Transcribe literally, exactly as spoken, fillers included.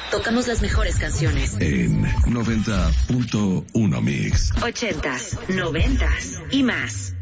Tocamos las mejores canciones. En noventa punto uno Mix. Ochentas, noventas y más.